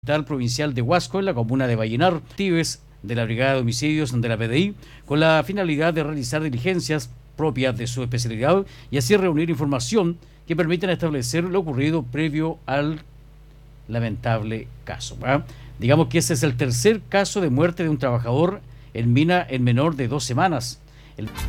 Hospital Provincial de Huasco, en la comuna de Vallenar, actives de la Brigada de Homicidios de la PDI, con la finalidad de realizar diligencias propias de su especialidad y así reunir información que permitan establecer lo ocurrido previo al lamentable caso. Digamos que ese es el tercer caso de muerte de un trabajador en mina en menor de 2 semanas.